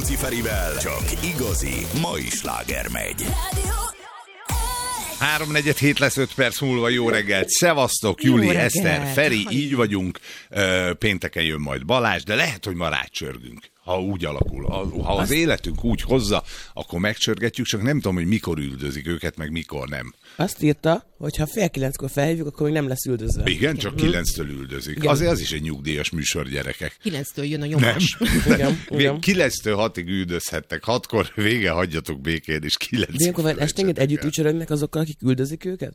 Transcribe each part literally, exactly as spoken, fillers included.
Rácz Ferivel csak igazi mai sláger megy. Háromnegyed hét lesz, öt perc múlva. Jó reggelt, szevasztok, Júli, reggelt. Eszter, Feri, így vagyunk. Pénteken jön majd Balázs, de lehet, hogy ma rácsörgünk, ha úgy alakul. Ha az életünk úgy hozza, akkor megcsörgetjük, csak nem tudom, hogy mikor üldözik őket, meg mikor nem. Azt írta, hogy ha fél kilenckor felhívjuk, akkor még nem lesz üldözve. Igen, csak kilenctől üldözik. Igen. Azért az is egy nyugdíjas műsor, gyerekek. Kilenctől jön a nyomás. Nem. Igen, igen. kilenctől hatig üldözhettek, hatkor vége hagyjatok békén, és kilencig. Ilyenkor van esténként együtt ücsörögnek azokkal, akik üldözik őket?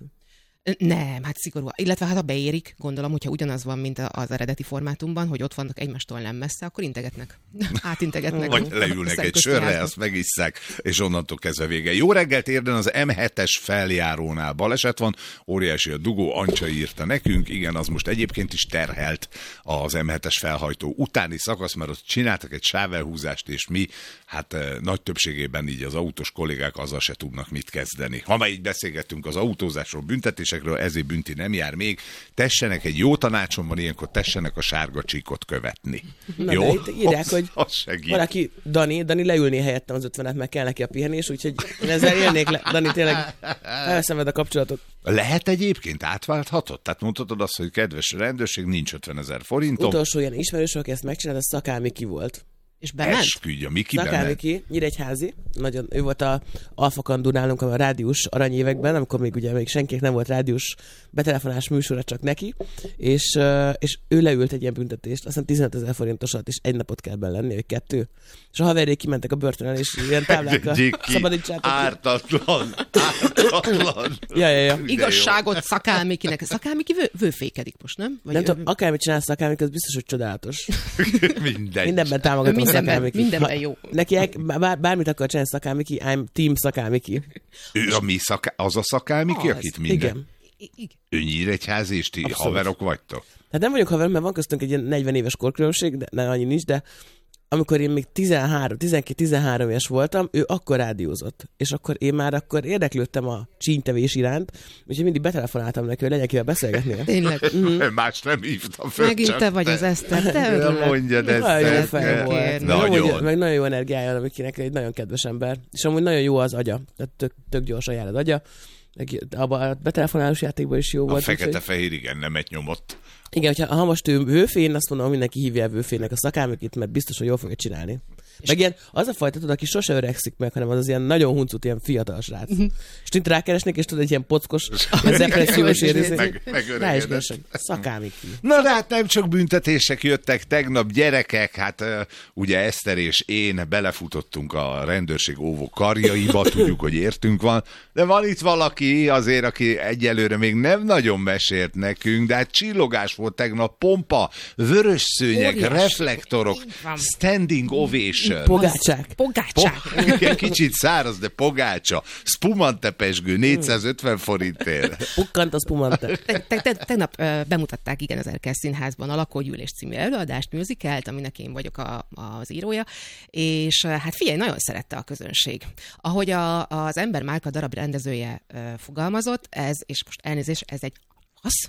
Nem, hát szigorúan. Illetve hát ha beérik, gondolom, hogyha ugyanaz van, mint az eredeti formátumban, hogy ott vannak egymástól nem messze, akkor integetnek. Átintegetnek. Vagy leülnek egy sörre, azt megisszák, és onnantól kezdve vége. Jó reggelt, érden az em hetes feljárónál baleset van, óriási a dugó, Ancsa írta nekünk, igen, az most egyébként is terhelt az em hetes felhajtó utáni szakasz, mert ott csináltak egy sávelhúzást, és mi, hát nagy többségében így az autós kollégák azzal se tudnak mit kezdeni. Ha már így beszélgettünk az autózásról, büntetés, ezért bünti nem jár még. Tessenek, egy jó tanácsom van ilyenkor, tessenek a sárga csíkot követni. Na, jó? de itt írják, az, hogy az segít. valaki, Dani, Dani leülné helyettem az ötvenet, meg kell neki a pihenés, úgyhogy én ezzel élnék le. Dani, tényleg elveszem veled a kapcsolatot. Lehet egyébként, átválthatod? Tehát mondhatod azt, hogy kedves rendőrség, nincs ötvenezer forintom. Utolsó ilyen ismerős, aki ezt megcsinált, az Szakál Miki volt. És bement? Esküdj, a Miki Szakál bement. Miki, Nyíregyházi, nagyon, ő volt a alfakandú nálunk a rádiós aranyévekben, amikor még ugye még senkinek nem volt rádiós betelefonás műsora, csak neki, és, és ő leült egy ilyen büntetést, aztán tizenötezer forintosat, és egy napot kell benne lenni, vagy kettő. És a haverjék kimentek a börtönön, és ilyen táblákra szabadítsátok. Ártatlan, ártatlan. Ja, ja, ja. Igazságot Szakál Mikinek. Szakál Miki vő, vőfékedik most, nem? Vagy Nem ő, tudom, akármit csinál Szakál Miki, az biztos, hogy csodálatos. Mindegy. Mindenben támogatom Mindenben- Szakál Miki. mindenben jó. Neki el, bár, bármit akar csinálni Szakál Miki, I'm team Szakál Miki. Ő a mi szaká... az a Szakál Miki, Az, akit minden... Igen. I- igen. Ő Nyíregyházi, és ti Abszolút. haverok vagytok? Hát nem vagyok haverom, mert van köztünk egy ilyen negyven éves korkülönbség, de nem annyi nincs, de amikor én még tizenhárom, tizenkét-tizenhárom éves voltam, ő akkor rádiózott. És akkor én már akkor érdeklődtem a csínytevés iránt, úgyhogy mindig betelefonáltam neki, hogy legyen kivel beszélgetni. Tényleg. Más nem hívtam föl, Megint csak te vagy az Eszter. Te Nem örülök. mondjad Nagyon jó ezt. fej volt. Nagyon. Nagyon. Meg nagyon jó energiája van, akinek egy nagyon kedves ember. És amúgy nagyon jó az agya. Tehát tök, tök gyorsan jár az agya. Abban a betelefonálós játékban is jó A volt. fekete-fehér igen, nemet nyomott. Igen, hogyha ha most ő vőfén, azt mondom, mindenki hívja el vőfének a Szakál Mikit, mert biztos, hogy jól fogja csinálni. Meg ilyen, az a fajta, tudod, aki sose öregszik meg, hanem az az ilyen nagyon huncut, ilyen fiatal srác. És itt rákeresnék, és tudod, egy ilyen pockos, ilyen depressziós érzés. Meg- megöregedett. Rá is keresek. Szakál Miki. Na de hát nem csak büntetések jöttek tegnap, gyerekek, hát uh, ugye Eszter és én belefutottunk a rendőrség óvó karjaiba, tudjuk, hogy értünk van, de van itt valaki azért, aki egyelőre még nem nagyon mesélt nekünk, de hát csillogás volt tegnap, pompa, vörös szőnyeg, Óriás. reflektorok, Így van. standing ovation. Pogácsák. Pogácsák. Po- Igen, kicsit száraz, de pogácsa. Spumante pesgő, négyszázötven forintért. Pukkant az pumante. Te, te, te, tegnap ö, bemutatták, igen, az Erkel Színházban a Lakógyűlés című előadást, musicalt, aminek én vagyok a, az írója, és ö, hát figyelj, nagyon szerette a közönség. Ahogy a, az Ember Márka darab rendezője ö, fogalmazott, ez, és most elnézés, ez egy az,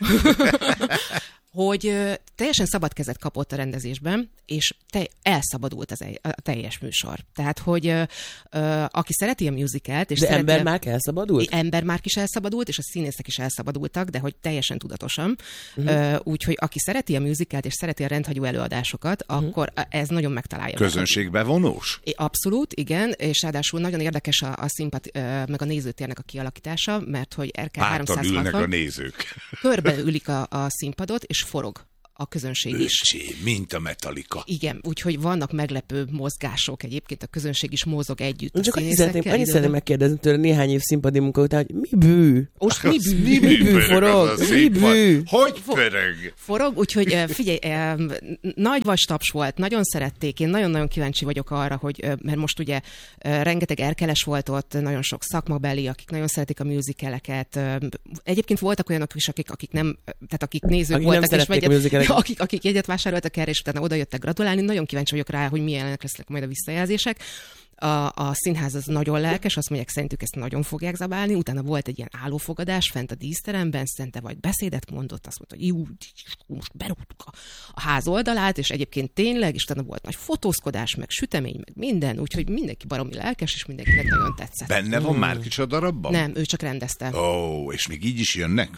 hogy ö, teljesen szabad kezet kapott a rendezésben, és te, elszabadult az, a teljes műsor. Tehát, hogy ö, ö, aki szereti a musicalt, és De szereti ember a- már elszabadult? Ember már is elszabadult, és a színészek is elszabadultak, de hogy teljesen tudatosan. Uh-huh. Úgyhogy aki szereti a musicalt, és szereti a rendhagyó előadásokat, uh-huh. akkor ez nagyon megtalálja. Közönségbevonós? É, Abszolút, igen, és ráadásul nagyon érdekes a, a színpad, meg a nézőtérnek a kialakítása, mert hogy er ká Háttal ülnek a háromszázhatvan nézők. körbeülik a, a színpadot, és forog a közönség is. Öcsé, mint a Metallica. Igen, úgyhogy vannak meglepő mozgások, egyébként a közönség is mozog együtt Csak a annyit színészekkel. szeretném, annyit ide-oda. szeretném megkérdezni tőle néhány év színpadi munka után, hogy mi bű? Most mi bű? Mi bű pörög forog? az a Mi színpad? bű? Hogy pörög? Forog, úgyhogy eh, figyelj, eh, nagy vastaps volt, nagyon szerették, én nagyon-nagyon kíváncsi vagyok arra, hogy, eh, mert most ugye eh, rengeteg erkeles volt ott, nagyon sok szakmabeli, akik nagyon szeretik a musicaleket. Eh, Egyébként voltak olyanok is, akik, akik nem, tehát akik nézők Akik nem voltak, és szerették a vegyet, musicaleket. akik, akik jegyet vásároltak erre, és utána oda jöttek gratulálni. Nagyon kíváncsi vagyok rá, hogy milyenek lesznek majd a visszajelzések. A, a színház az nagyon lelkes, azt mondják, szerintük ezt nagyon fogják zabálni. Utána volt egy ilyen állófogadás fent a díszteremben, Szente vagy beszédet mondott, azt mondta, hogy jó, most berúgtuk a, a ház oldalát, és egyébként tényleg, és utána volt nagy fotózkodás, meg sütemény, meg minden, úgyhogy mindenki baromi lelkes, és mindenkinek nagyon tetszett. Benne van Márkics a darabban? Nem, ő csak rendezte. Ó, oh, és még így is jönnek?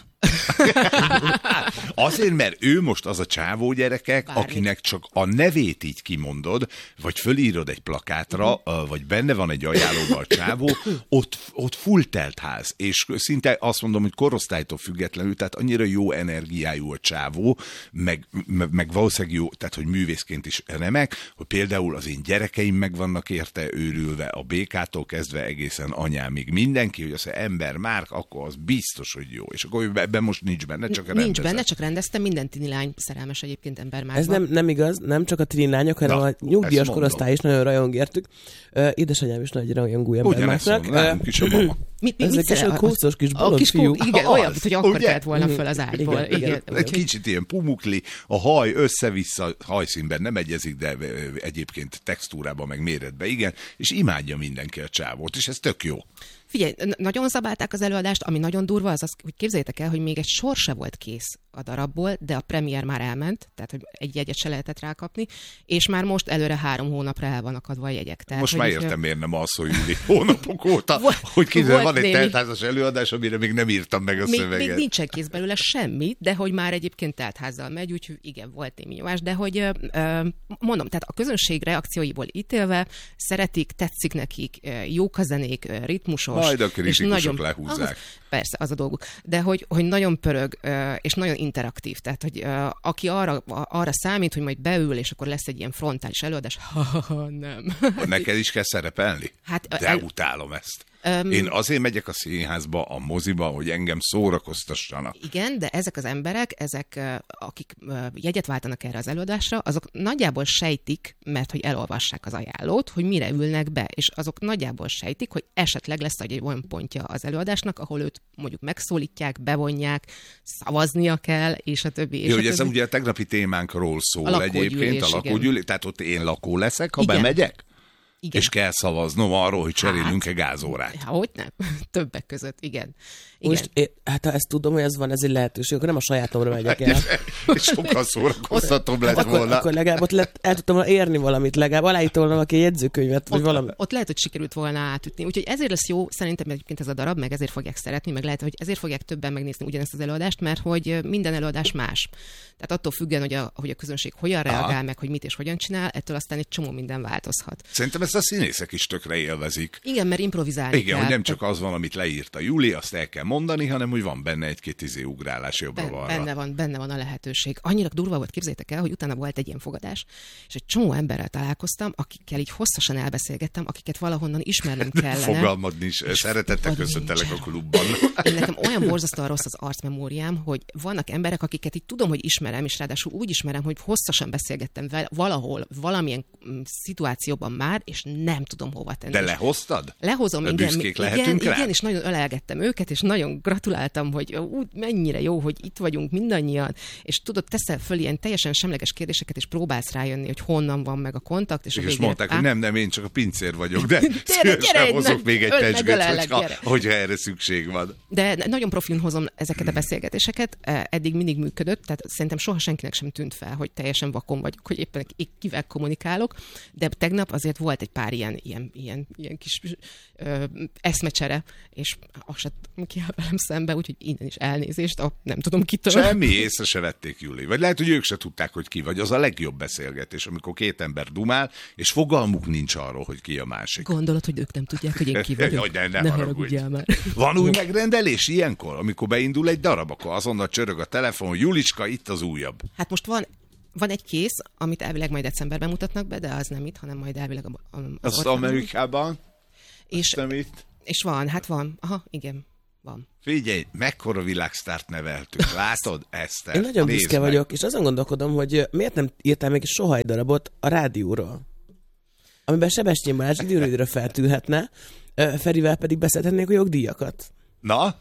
Azért, mert ő most az a csávó gyerekek, Bármi. akinek csak a nevét így kimondod, vagy fölírod egy plakátra, uh-huh. vagy benne van egy ajánlóban a csávó, ott, ott full telt ház, és szinte azt mondom, hogy korosztálytól függetlenül, tehát annyira jó energiájú a csávó, meg, meg, meg valószínűleg jó, tehát hogy művészként is remek, hogy például az én gyerekeim meg vannak érte őrülve, a békától kezdve egészen anyámig mindenki, hogy az ember Márk, akkor az biztos, hogy jó. És akkor ebben most nincs benne, csak rendezem. Nincs benne, csak rendeztem, minden tini lány szerelmes egyébként ember Márkban. Ez nem, nem igaz, nem csak a tini lányok, hanem Na, a nyugdíjas korosztály is nagyon rajong értük. Uh, édesanyám is nagy rajongó ember Márknak. Nálunk is a mama. Mi, mi, Ezek is a kószos kis bolond kis fiú. Igen, az, olyan, hogy akkor kelt volna föl az ágyból. Igen, igen. Egy kicsit ilyen pumukli, a haj össze-vissza, hajszínben nem egyezik, de egyébként textúrában meg méretben, igen, és imádja mindenki a csávót, és ez tök jó. Figyelj, nagyon zabálták az előadást, ami nagyon durva, az az, hogy képzeljétek el, hogy még egy sor se volt kész a darabból, de a premier már elment, tehát hogy egy jegyet se lehetett rákapni, és már most előre három hónapra el van akadva a jegyek. Tehát, most már értem, miért nem alszójúli hónapok óta, volt, hogy képzel, van egy némi... teltházas előadás, amire még nem írtam meg a még, szöveget. Még nincsen kész belőle semmi, de hogy már egyébként teltházzal megy, úgyhogy igen, volt némi nyomás, de hogy mondom, tehát a közönség reakcióiból ítélve szeretik, tetszik nekik, jók a zenék, ritmusos. Majd a kritikusok nagyon, lehúzzák. Az, persze, az a dolguk. De hogy, hogy nagyon pörög, és nagyon interaktív. Tehát, hogy aki arra, arra számít, hogy majd beül, és akkor lesz egy ilyen frontális előadás, ha nem. Neked is kell szerepelni? Hát, De el... utálom ezt. Um, Én azért megyek a színházba, a moziba, hogy engem szórakoztassanak. Igen, de ezek az emberek, ezek, akik jegyet váltanak erre az előadásra, azok nagyjából sejtik, mert hogy elolvassák az ajánlót, hogy mire ülnek be, és azok nagyjából sejtik, hogy esetleg lesz egy olyan pontja az előadásnak, ahol őt mondjuk megszólítják, bevonják, szavaznia kell, és a többi. És Jó, a hogy többi. ez ugye a tegnapi témánkról szól a egyébként, a lakógyűlés, tehát ott én lakó leszek, ha igen. bemegyek? Igen. És kell szavaznom arról, hogy cserélünk-e hát, gázórát. Hogy nem? Többek között, igen. igen. Most, én, hát ha ezt tudom, hogy ez van, ez egy lehetőség, akkor nem a sajátomra megyek el. Sokkal szórakoztatóbb lett akkor, volna. Akkor legalább ott lett, el tudtam érni valamit, legalább aláírtam volna valaki jegyzőkönyvet, vagy ott, valami. Ott lehet, hogy sikerült volna átütni. Úgyhogy ezért lesz jó, szerintem egyébként ez a darab, meg ezért fogják szeretni, meg lehet, hogy ezért fogják többen megnézni ugyanezt az előadást, mert hogy minden előadás más. Tehát attól függően, hogy a, hogy a közönség hogyan reagál, Aha. meg hogy mit és hogyan csinál, ettől aztán egy csomó minden változhat. Szerintem ezt a színészek is tökre élvezik. Igen, mert improvizálni Igen, kell. hogy nem csak az van, amit leírt a Júli, azt el kell mondani, hanem hogy van benne egy-két izé ugrálás jobbra-balra. Benne van, benne van a lehetőség. Annyira durva volt, képzeljétek el, hogy utána volt egy ilyen fogadás, és egy csomó emberrel találkoztam, akikkel így hosszasan elbeszélgettem, akiket valahonnan ismernem kellene. Fogalmad nincs, szeretettel köszöntelek a klubban. Én nekem olyan borzasztóan rossz az arcmemóriám, hogy vannak emberek, akiket így tudom, hogy ismerem, és ráadásul úgy ismerem, hogy hosszasan beszélgettem vele valahol, valamilyen szituációban már, és nem tudom hova tenni. De lehoztad? Lehozom, igen, büszkék igen, lehetünk igen, rá? és nagyon ölelgettem őket, és nagyon gratuláltam, hogy ú, mennyire jó, hogy itt vagyunk mindannyian, és tudod, teszel föl ilyen teljesen semleges kérdéseket, és próbálsz rájönni, hogy honnan van meg a kontakt, és, és, a és mondták, á... hogy nem, nem, én csak a pincér vagyok, de gyere, gyere, hozok nem, még egy pesgőt, hogyha, hogyha erre szükség van. De nagyon profin hozom ezeket a beszélgetéseket, eddig mindig működött, tehát szerintem soha senkinek sem tűnt fel, hogy teljesen vakon vagyok, hogy éppen kivel kommunikálok, de tegnap azért volt egy pár ilyen, ilyen, ilyen, ilyen kis ö, eszmecsere, és azt sem kiáll velem szembe, úgyhogy innen is elnézést, a, nem tudom kitől. Semmi, észre se vették, Júli. Vagy lehet, hogy ők se tudták, hogy ki vagy. Az a legjobb beszélgetés, amikor két ember dumál, és fogalmuk nincs arról, hogy ki a másik. Gondolod, hogy ők nem tudják, hogy én ki vagyok? ne, ne, ne haragudjál már. Van új megrendelés ilyenkor, amikor beindul egy darab, akkor azonnal csörög a telefon, hogy Julicska, itt az újabb. Hát most van Van egy kész, amit elvileg majd decemberben mutatnak be, de az nem itt, hanem majd elvileg a, a, az, az Amerikában. És, nem itt. És van, hát van. Aha, igen, van. Figyelj, mekkora világsztárt neveltük. Látod, Eszter? Én nagyon büszke vagyok, és azon gondolkodom, hogy miért nem írtál még soha egy darabot a rádióról, amiben Sebestyén Balázs időről időre feltűnhetne, Ferivel pedig beszélhetnénk a jogdíjakat. Na?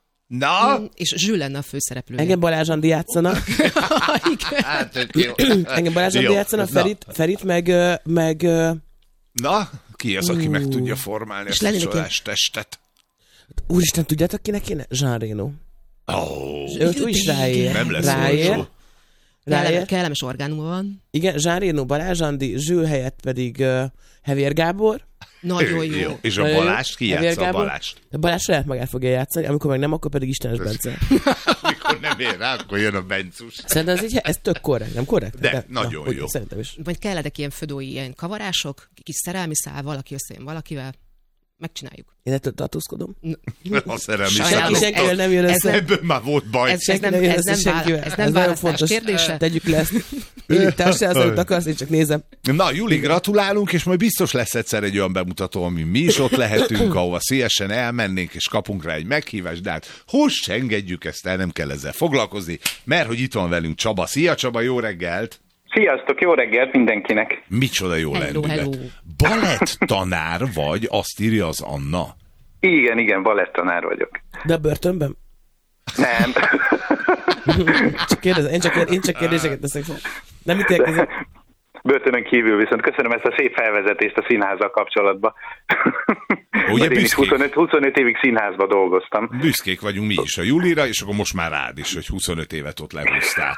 Na? Mm, és Zsül lenne a főszereplője. Engem Balázs Andi játszana. Hát, Engem Balázs Andi játszana, Ferit, Ferit meg, meg... Na? Ki az, aki uh. meg tudja formálni És ezt a csodás testet? Úristen, tudjátok kinek kéne? Jean Reno. Oh. Ő ő is ráér. Nem lesz ráér. olcsó. Kellemes, kellemes orgánuma van. Igen, Jean Reno, Balázs Andi, Zsül helyett pedig uh, Hevér Gábor. Nagyon jó. jó. És a Balást ki játsza a Balást? A Balázs saját magát fogja játszani, amikor meg nem, akkor pedig Istenes Bence. Amikor nem ér rá, akkor jön a Bencus. Szerintem ez, így, ez tök korrekt, nem korrekt? De, De nagyon na, jó. Szerintem is. Vagy kelledek ilyen födói ilyen kavarások, kis szerelmi szál, valaki összejön valakivel, megcsináljuk. Én ettől tartózkodom. A szerelmi Senki, senkivel nem jön össze. Ebből már volt baj. Ez, ez nem, ez nem, vála, ez nem választás kérdése. Tegyük le ezt. Júli, társadalmat, amit akarsz, én csak nézem. Na, Júli, gratulálunk, és majd biztos lesz egyszer egy olyan bemutató, ami mi is ott lehetünk, ahova szívesen elmennénk, és kapunk rá egy meghívást, de hát hozd, engedjük ezt el, nem kell ezzel foglalkozni, mert hogy itt van velünk Csaba. Szia Csaba, jó reggelt! Sziasztok, jó reggelt mindenkinek! Micsoda jó hello, lendület. hello. Balett tanár vagy, azt írja az Anna. Igen, igen, balettanár vagyok. De a börtönben? Nem. Csak kérdezem, én csak, én csak kérdéseket teszek fel. Nem ítélkezem. Börtönön kívül viszont köszönöm ezt a szép felvezetést a színházzal kapcsolatban. Ugye én is huszonöt, huszonöt évig színházban dolgoztam. Büszkék vagyunk mi is a Julira, és akkor most már rád is, hogy huszonöt évet ott lehúztál.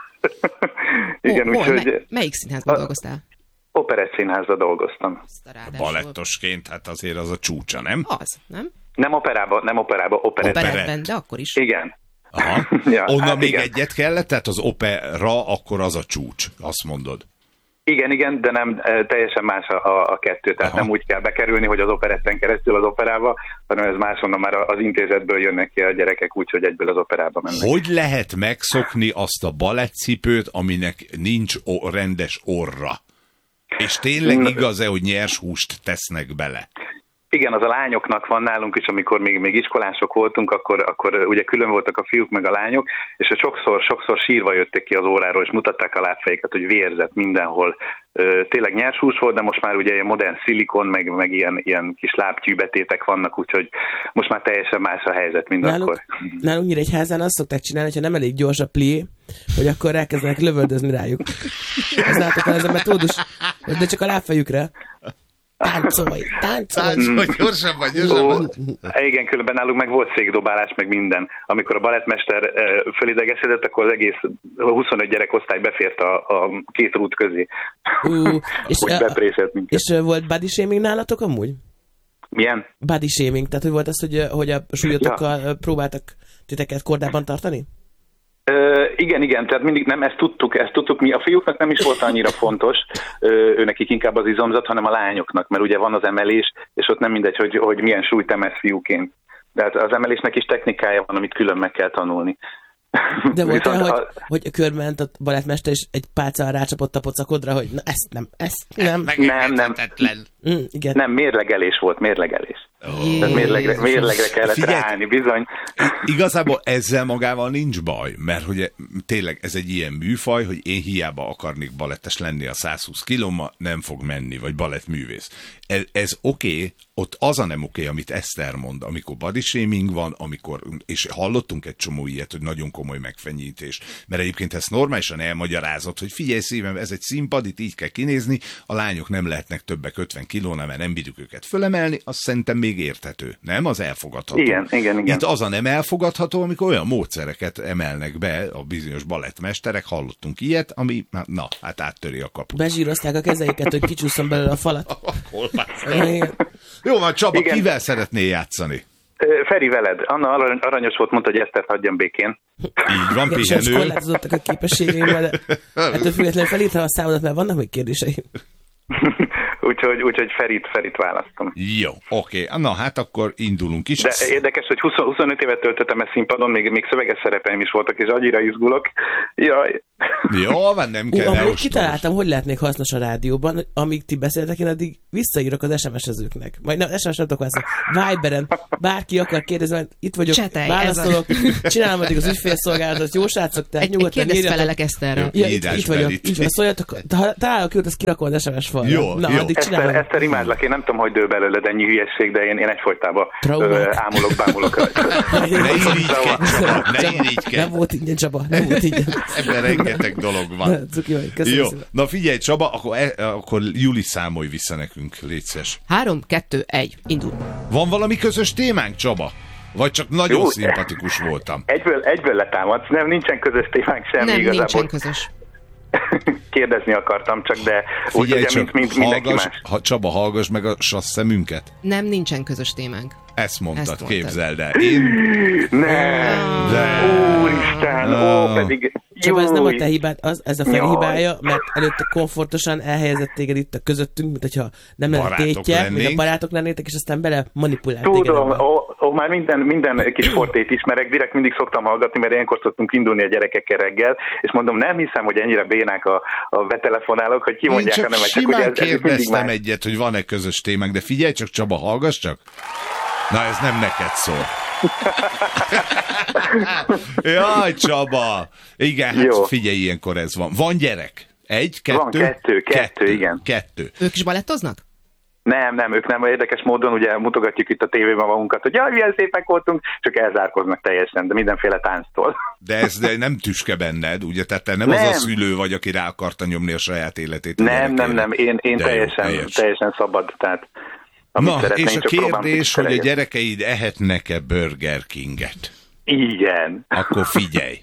Igen, oh, úgyhogy... Mely, melyik színházban a... dolgoztál? Operett színházban dolgoztam. Balettosként, hát azért az a csúcsa, nem? Az, nem? Nem operában, nem operában, operettben. Operettben, de akkor is. Igen. Aha. Ja, Onnan hát még igen. egyet kellett, tehát az opera, akkor az a csúcs, azt mondod. Igen, igen, de nem teljesen más a, a, a kettő, tehát Aha. nem úgy kell bekerülni, hogy az operetten keresztül az operába, hanem ez máshonnan már az intézetből jönnek ki a gyerekek, úgyhogy egyből az operába mennek. Hogy lehet megszokni azt a balettcipőt, aminek nincs o- rendes orra? És tényleg igaz-e, hogy nyers húst tesznek bele? Igen, az a lányoknak van nálunk is, amikor még, még iskolások voltunk, akkor, akkor ugye külön voltak a fiúk meg a lányok, és sokszor, sokszor sírva jöttek ki az óráról, és mutatták a lábfejüket, hogy vérzett mindenhol. Tényleg nyers hús volt, de most már ugye ilyen modern szilikon, meg, meg ilyen, ilyen kis lábtyűbetétek vannak, úgyhogy most már teljesen más a helyzet, mint nálunk, akkor. Nálunk Nyíregyházán azt szokták csinálni, hogyha nem elég gyors a plié, hogy akkor elkezdenek lövöldözni rájuk. Ez látok el, mert tudod, de csak a lábfejükre. Táncolj, táncolj! Táncolj, gyorsabban, gyorsabban! Ó, igen, különben nálunk meg volt székdobálás, meg minden. Amikor a balettmester fölidegesedett, akkor az egész huszonöt gyerekosztály befért a, a két rút közé. Uh, és, Úgy bepréselt minket. És volt body shaming nálatok amúgy? Milyen? Body shaming, tehát hogy volt az, hogy, hogy a súlyotokkal ja. próbáltak titeket kordában tartani? Ö, igen, igen, tehát mindig nem ezt tudtuk, ezt tudtuk mi. A fiúknak nem is volt annyira fontos, ö, őnekik inkább az izomzat, hanem a lányoknak, mert ugye van az emelés, és ott nem mindegy, hogy, hogy milyen súlyt emelsz fiúként. De hát az emelésnek is technikája van, amit külön meg kell tanulni. De volt olyan, a... hogy, hogy körment a balettmester, és egy pálcával rácsapott a pocakodra, hogy na ezt nem, ezt nem. Nem, nem. Mm, igen. Nem, mérlegelés volt, mérlegelés. Oh. Tehát mérlegre, mérlegre kellett Figyelj, ráállni, bizony. Igazából ezzel magával nincs baj, mert hogy tényleg ez egy ilyen műfaj, hogy én hiába akarnék balettes lenni a százhúsz kilómmal, nem fog menni, vagy balettművész. Ez, ez oké, okay, ott az a nem oké, okay, amit Eszter mond, amikor body shaming van, amikor, és hallottunk egy csomó ilyet, hogy nagyon komoly megfenyítés, mert egyébként ezt normálisan elmagyarázott, hogy figyelj szívem, ez egy színpad, itt így kell kinézni, a lányok nem lehetnek többek ötven kilónál, mert nem bírjuk őket fölemelni, azt szerintem még érthető, nem? Az elfogadható. Igen, igen, igen. Itt az a nem elfogadható, amikor olyan módszereket emelnek be a bizonyos balettmesterek, hallottunk ilyet, ami, na, hát áttöri a kaput. Bezsírozták a kezeiket, hogy kicsúszom belőle a falat. Jó van, Csaba, igen. Kivel szeretnél játszani? Feri, veled. Anna aranyos volt, mondta, hogy Esztert hagyjam békén. Így van, pihenő. Most korlátozottak a képességeim, de ettől függetlenül felírtam a számodat, mert vannak még kérdéseim. úgyhogy, úgyhogy Ferit, Ferit választom. Jó, oké. Okay. Na hát akkor indulunk is. De érdekes, hogy húsz, huszonöt évet töltöttem ezt színpadon, még, még szöveges szerepeim is voltak, és annyira izgulok. Jaj. Jó, van, nem kell. Uh, kitaláltam, hogy lehetnék hasznos a rádióban, amíg ti beszéltek, én addig visszaírok az es em es-ezőknek. Majd nem, es em es nem tudok válaszolni. Viberen, bárki akar kérdezni, majd itt vagyok, Csetelj, válaszolok, a... csinálom addig az ügyfélszolgálatot, jó srácok, tehát nyugodtan írjatok. Felelek Eszterre. Ja, itt, itt vagyok, így van, szóljatok, ha találok őt, azt kirakom az es em es falra. Jó, Na, jó. addig Eszter, Eszter, imádlak, én nem tudom, hogy dől belőled ennyi hülyesség, de én, én egyfolytában ámulok, bámulok rajta. Ne irigykedj, Csaba, ne irigykedj. Nem volt ingyen, Csaba, nem volt ingyen. Ebben rengeteg dolog van. Cuki vagy, köszönöm Jó, szépen. na figyelj, Csaba, akkor, akkor Juli számolj vissza nekünk, légy szíves. Három, kettő, egy, indul. Van valami közös témánk, Csaba? Vagy csak nagyon Jó, szimpatikus voltam? Egyből, egyből letámadsz, nem, nincsen közös témánk semmi Nem, igazából. nincsen közös. Kérdezni akartam csak, de úgy, Figyelj ugye, csak, mint, mint mindenki hallgass, más. ha, Csaba, hallgass meg a sassz szemünket. Nem, nincsen közös témánk. Ezt mondtad, Ezt mondtad. képzeld el. Én... Nem! De... Úristen, ó, pedig... Csaba, ez nem a Júj. te hibád, az, ez a Feri Jaj. hibája, mert előtte komfortosan elhelyezett téged itt a közöttünk, mint hogyha nem lenne Barátok tétje, mint a lennénk. barátok lennétek, és aztán bele manipulált Tudom, téged. ó, ó, már minden, minden kis sportét ismerek, direkt mindig szoktam hallgatni, mert ilyenkor szoktunk indulni a gyerekekkel reggel, és mondom, nem hiszem, hogy ennyire bénák a, a betelefonálók, hogy Én kimondják csak a nevet. Csak simán ugye ez, ez mindig kérdeztem más. egyet, hogy van-e közös témánk, de figyelj csak, Csaba, hallgass csak. Na, ez nem neked szól. Jaj, Csaba! Igen, hát Jó. figyelj, ilyenkor ez van. Van gyerek? Egy, kettő? Van kettő, kettő, igen. Kettő. Ők is balettoznak? Nem, nem, ők nem. Érdekes módon ugye mutogatjuk itt a tévében magunkat, hogy jaj, milyen szépek voltunk, csak elzárkoznak teljesen, de mindenféle tánctól. De ez de nem tüske benned, ugye? Tehát te nem, nem Nem. az a szülő vagy, aki rá akarta nyomni a saját életét. a Nem, nem, gyerekére. nem, én, én De jó, teljesen, helyes. teljeszem szabad, tehát amit Na, szeretnénk, és a csak próbálom kérdés, hogy a kiterelni. gyerekeid ehetnek-e Burger Kinget? Igen. Akkor figyelj.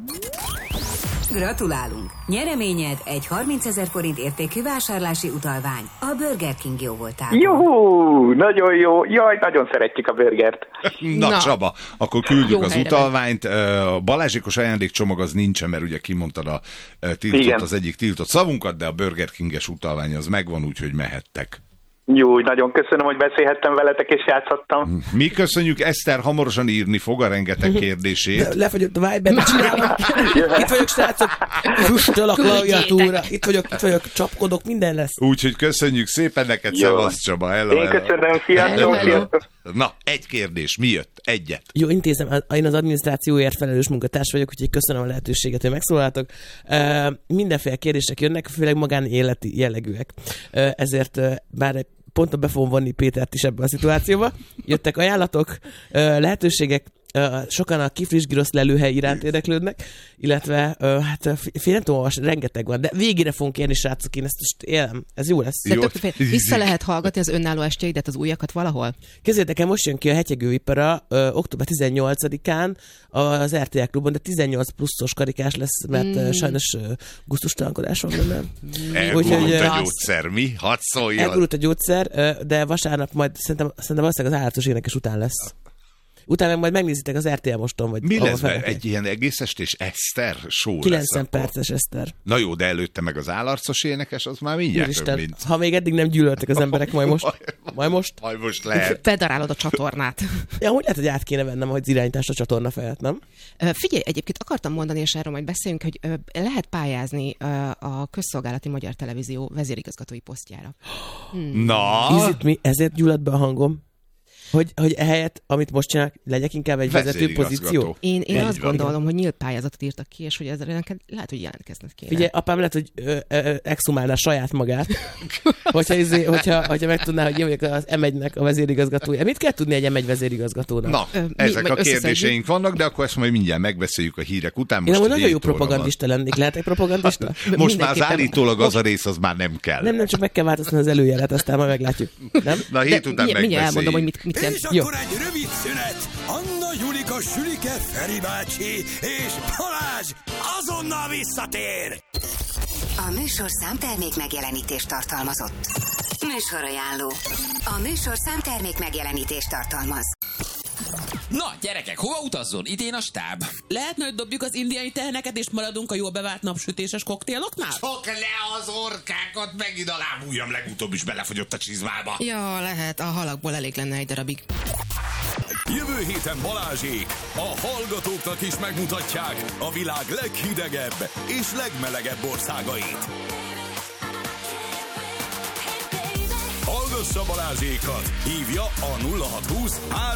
Gratulálunk! Nyereményed egy harmincezer forint értékű vásárlási utalvány a Burger King jó voltából. Juhú, nagyon jó. Jaj, nagyon szeretjük a burgert. Na, Na. Csaba, akkor küldjük Jó az helyre utalványt. A Balázsikos ajándékcsomag az nincsen, mert ugye kimondtad a tiltott, Igen. az egyik tiltott szavunkat, de a Burger King-es utalvány az megvan, úgyhogy mehettek. Jó, nagyon köszönöm, hogy beszélhettem veletek és játszhattam. Mi köszönjük, Eszter hamarosan írni fog a rengeteg kérdését. Lefagyott a Viber, csinálom. Itt vagyok, srácok. Füstöl a klaviatúra. Itt vagyok, itt vagyok, csapkodok, minden lesz. Úgyhogy köszönjük szépen neked, Jó. szevasz Csaba. Hello, Én hello. köszönöm, sziasztok, Hello, hello. sziasztok. Na, egy kérdés, mi jött? Egyet. Jó, intézem, én az adminisztrációért felelős munkatárs vagyok, úgyhogy köszönöm a lehetőséget, hogy megszólaltok. Uh, mindenféle kérdések jönnek, főleg magánéleti jellegűek. Uh, ezért uh, bár egy ponton be fogom vonni Pétert is ebbe a szituációba. Jöttek ajánlatok, uh, lehetőségek, uh, sokan a kiflis girosz lelőhely iránt érdeklődnek, illetve uh, hát uh, fél nem tudom, olvasni, rengeteg van, de végére fogunk kérni, srácok, én ezt most élem. Ez jó lesz. De Jó. tök fél, vissza lehet hallgatni az önálló estjeidet, az újakat valahol? Képzeljétek el, most jön ki a Hegyegő Vipera ö, október tizennyolcadikán az er té el klubon, de tizennyolc pluszos karikás lesz, mert mm. sajnos ö, gusztustalankodás van benne. Elgurult Úgyhogy, a ö, gyógyszer, mi? Hadd szóljon. Elgurult a gyógyszer, ö, de vasárnap majd szerintem, szerintem valószínűleg az állatos énekes után lesz. Utána meg majd megnézitek az er té el Moston, vagy Mi ahol lesz be? felrakják. Egy ilyen egész estés Eszter show kilencven lesz akkor. perces Eszter. Na jó, de előtte meg az állarcos énekes, az már mindjárt több, Úristen, mint... ha még eddig nem gyűlöltek az emberek, majd most. Majd most. Majd most lehet. Bedarálod a csatornát. Ja, úgy lehet, hogy át kéne vennem, hogy az irányítást a csatorna felett, nem? Ö, Figyelj, egyébként akartam mondani, és erről majd beszéljünk, hogy ö, lehet pályázni ö, a Közszolgálati Magyar Televízió vezérigazgatói posztjára. Na, Ízít mi, ezért gyulladt be a hangom. Hogy, hogy ehelyett, amit most csinálok, legyek inkább egy vezető vezérigazgató. pozíció. Én, én Így azt van. gondolom, hogy nyílt pályázatot írtak ki, és hogy ezzel neked lehet, hogy jelentkezned kéne. Figyelj, apám lehet, hogy ö, ö, exhumálná saját magát, hogyha, izé, hogyha, hogyha megtudná, hogy én vagyok az em egynek a vezérigazgatója. Mit kell tudni egy em egy vezérigazgatónak? na, Ö, mi- ezek vagy a összeszedjük? kérdéseink vannak, de akkor ezt majd mindjárt megbeszéljük a hírek után. Én Most amúgy nagyon jó hét óra van. propagandista lennék. Lehetek propagandista? Most már az Mindenképpen. állítólag az a rész, az már nem kell. Nem, nem, csak meg kell változtatni az előjelet, aztán majd meglátjuk. Nem? Na, De hét után mindjárt, mindjárt elmondom, hogy megbeszéljük. mit, mit jelent. És Jó. akkor egy rövid szünet. Anna, Julika, Sülike, Feri bácsi és Balázs azonnal visszatér. A műsor számtermék megjelenítést tartalmazott. Műsorajánló. A műsor számtermék megjelenítést tartalmaz. Na, gyerekek, hova utazzon? Idén a stáb. Lehetne, hogy dobjuk az indiai teheneket, és maradunk a jól bevált napsütéses koktéloknál? Csok le az orkákat, megint a lábujjam legutóbb is belefogyott a csizmába. Ja, lehet, a halakból elég lenne egy darabig. Jövő héten Balázsék a hallgatóknak is megmutatják a világ leghidegebb és legmelegebb országait. Hallgassa Balázsékat! Hívja a nulla hat húsz